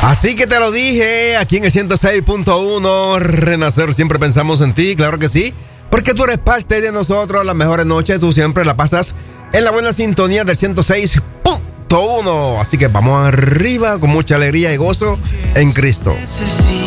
Así que te lo dije, aquí en el 106.1, Renacer, siempre pensamos en ti, claro que sí, porque tú eres parte de nosotros, las mejores noches, tú siempre la pasas en la buena sintonía del 106.1, así que vamos arriba con mucha alegría y gozo en Cristo.